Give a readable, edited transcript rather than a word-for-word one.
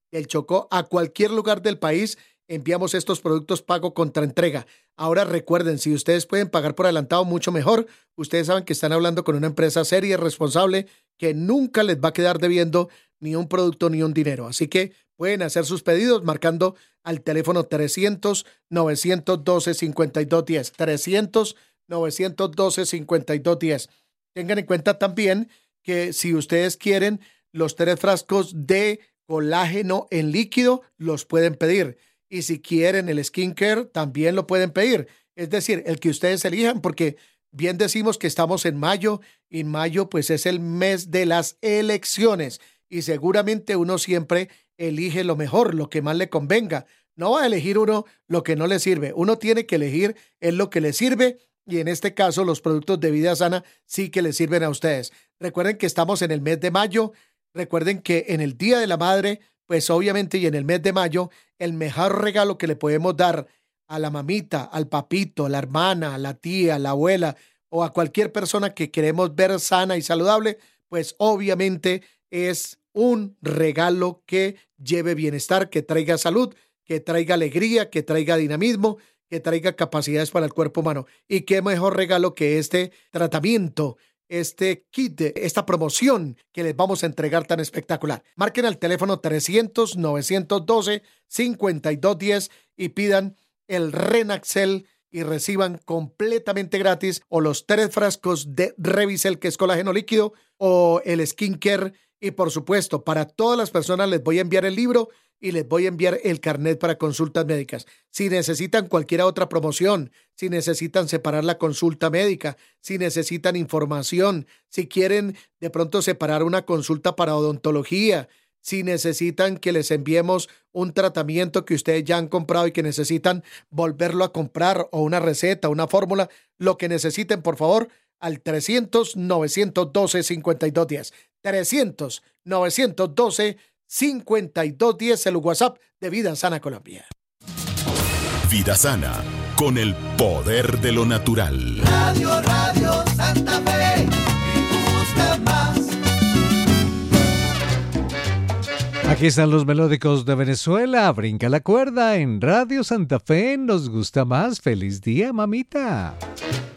del Chocó a cualquier lugar del país, enviamos estos productos pago contra entrega. Ahora recuerden, si ustedes pueden pagar por adelantado, mucho mejor. Ustedes saben que están hablando con una empresa seria y responsable que nunca les va a quedar debiendo ni un producto ni un dinero. Así que pueden hacer sus pedidos marcando al teléfono 300-912-5210. 300-912-5210. Tengan en cuenta también que si ustedes quieren los 3 frascos de colágeno en líquido, los pueden pedir. Y si quieren el skincare, también lo pueden pedir. Es decir, el que ustedes elijan, porque bien decimos que estamos en mayo, y mayo pues es el mes de las elecciones. Y seguramente uno siempre elige lo mejor, lo que más le convenga. No va a elegir uno lo que no le sirve. Uno tiene que elegir lo que le sirve. Y en este caso, los productos de Vida Sana sí que les sirven a ustedes. Recuerden que estamos en el mes de mayo. Recuerden que en el Día de la Madre, pues obviamente, y en el mes de mayo, el mejor regalo que le podemos dar a la mamita, al papito, a la hermana, a la tía, a la abuela o a cualquier persona que queremos ver sana y saludable, pues obviamente es un regalo que lleve bienestar, que traiga salud, que traiga alegría, que traiga dinamismo, que traiga capacidades para el cuerpo humano. Y qué mejor regalo que este tratamiento, este kit, esta promoción que les vamos a entregar tan espectacular. Marquen al teléfono 300-912-5210 y pidan el Renaxel y reciban completamente gratis o los 3 frascos de Revisel, que es colágeno líquido, o el skincare. Y por supuesto, para todas las personas les voy a enviar el libro y les voy a enviar el carnet para consultas médicas. Si necesitan cualquier otra promoción, si necesitan separar la consulta médica, si necesitan información, si quieren de pronto separar una consulta para odontología, si necesitan que les enviemos un tratamiento que ustedes ya han comprado y que necesitan volverlo a comprar, o una receta, una fórmula, lo que necesiten, por favor, al 300-912-5210. 300-912-5210, el WhatsApp de Vida Sana Colombia. Vida Sana, con el poder de lo natural. Radio Santa Fe, me gusta más. Aquí están los melódicos de Venezuela. Brinca la cuerda en Radio Santa Fe. Nos gusta más. Feliz día, mamita.